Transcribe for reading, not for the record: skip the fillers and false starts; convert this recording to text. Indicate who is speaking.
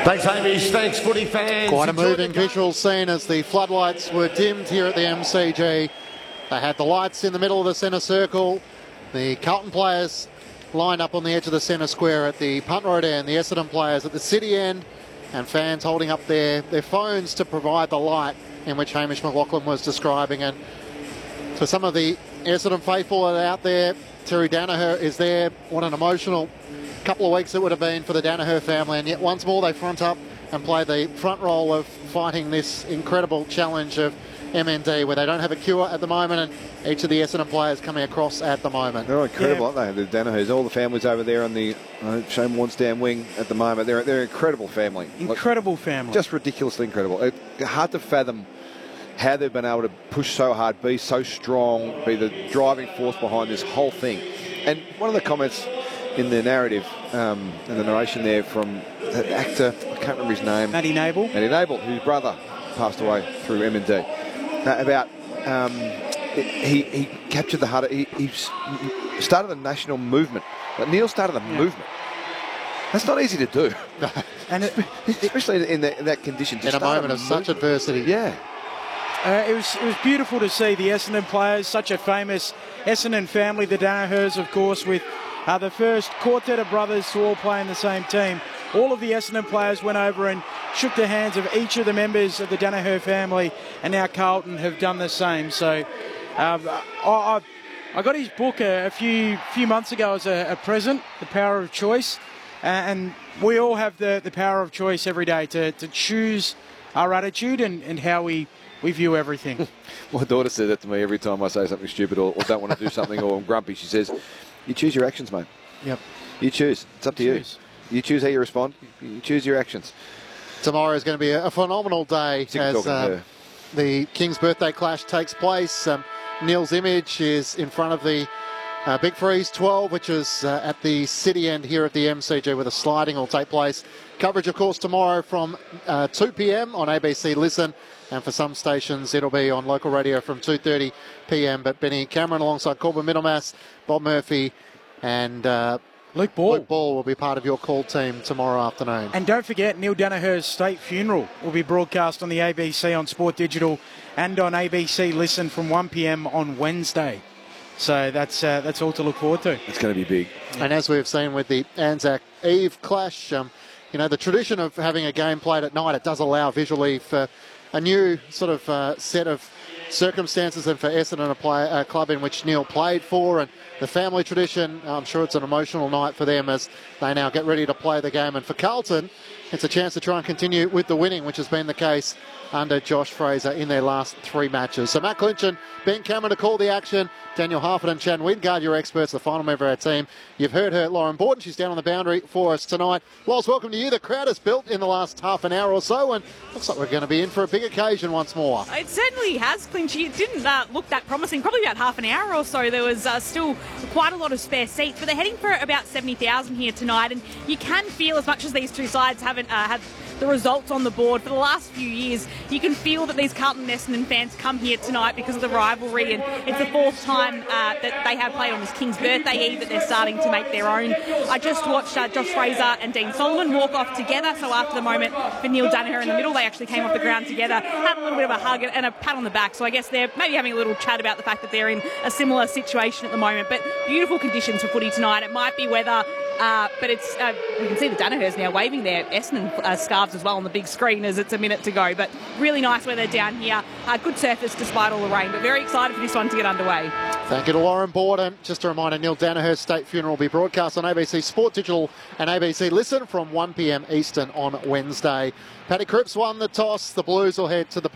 Speaker 1: Thanks, Hamish. Thanks, footy fans.
Speaker 2: Quite a moving visual scene as the floodlights were dimmed here at the MCG. They had the lights in the middle of the centre circle. The Carlton players lined up on the edge of the centre square at the Punt Road end, the Essendon players at the City end, and fans holding up their phones to provide the light in which Hamish McLaughlin was describing. And for some of the Essendon faithful that are out there, Terry Danaher is there. What an emotional couple of weeks it would have been for the Danaher family, and yet once more they front up and play the front role of fighting this incredible challenge of MND, where they don't have a cure at the moment, and each of the Essendon players coming across at the moment.
Speaker 3: They're incredible, aren't they? The Danahers, all the families over there on the Shane Warnstown wing at the moment. They're an incredible family.
Speaker 4: Incredible family.
Speaker 3: Just ridiculously incredible. It's hard to fathom how they've been able to push so hard, be so strong, be the driving force behind this whole thing. And one of the comments in the narrative, in the narration there from the actor, I can't remember his name.
Speaker 4: Matty Nable.
Speaker 3: Matty Nable, whose brother passed away through MND. About he captured the heart. He started a national movement. Neil started a movement. That's not easy to do.
Speaker 4: And
Speaker 3: especially in that condition.
Speaker 2: In a moment of such adversity.
Speaker 3: Yeah.
Speaker 4: It was beautiful to see the Essendon players, such a famous Essendon family, the Danahers, of course, with the first quartet of brothers to all play in the same team. All of the Essendon players went over and shook the hands of each of the members of the Danaher family, and now Carlton have done the same. So I got his book a few months ago as a present, The Power of Choice, and we all have the power of choice every day to choose our attitude and how we view everything.
Speaker 3: My daughter said that to me every time I say something stupid or don't want to do something or I'm grumpy. She says, you choose your actions, mate.
Speaker 4: Yep.
Speaker 3: You choose. It's up to you. You choose how you respond. You choose your actions.
Speaker 2: Tomorrow is going to be a phenomenal day as the King's birthday clash takes place. Neil's image is in front of the Big Freeze 12, which is at the City end here at the MCG, where the sliding will take place. Coverage, of course, tomorrow from 2 p.m. on ABC Listen, and for some stations it'll be on local radio from 2:30 p.m. But Benny Cameron alongside Corbin Middlemass, Bob Murphy and
Speaker 4: Luke Ball
Speaker 2: will be part of your call team tomorrow afternoon.
Speaker 4: And don't forget, Neil Danaher's state funeral will be broadcast on the ABC on Sport Digital and on ABC Listen from 1 p.m. on Wednesday. So that's all to look forward to.
Speaker 3: It's going to be big.
Speaker 2: And as we've seen with the Anzac Eve clash, the tradition of having a game played at night, it does allow visually for a new sort of set of circumstances, and for Essendon, a club in which Neil played for, and the family tradition, I'm sure it's an emotional night for them as they now get ready to play the game. And for Carlton, it's a chance to try and continue with the winning, which has been the case under Josh Fraser in their last 3 matches. So Matt Clinton, Ben Cameron to call the action, Daniel Harford and Chan Wingard, your experts, the final member of our team. You've heard her, Lauren Borden. She's down on the boundary for us tonight. Loz, welcome to you. The crowd has built in the last half an hour or so, and looks like we're going to be in for a big occasion once more.
Speaker 5: It certainly has, Clinchy. It didn't look that promising. Probably about half an hour or so. There was still quite a lot of spare seats, but they're heading for about 70,000 here tonight, and you can feel, as much as these two sides haven't had the results on the board for the last few years, you can feel that these Carlton Essendon fans come here tonight because of the rivalry, and it's the 4th time that they have played on this King's birthday eve that they're starting to make their own. I just watched Josh Fraser and Dean Solomon walk off together, so after the moment for Neil Danaher in the middle, they actually came off the ground together, had a little bit of a hug and a pat on the back, so I guess they're maybe having a little chat about the fact that they're in a similar situation at the moment. But beautiful conditions for footy tonight. It might be weather, but it's we can see the Danahers now waving their Essendon scarves as well on the big screen as it's a minute to go. But really nice weather down here. Good surface despite all the rain, but very excited for this one to get underway.
Speaker 2: Thank you to Lauren Borden. Just a reminder, Neil Danaher's state funeral will be broadcast on ABC Sport Digital and ABC Listen from 1 p.m. Eastern on Wednesday. Paddy Cripps won the toss. The Blues will head to the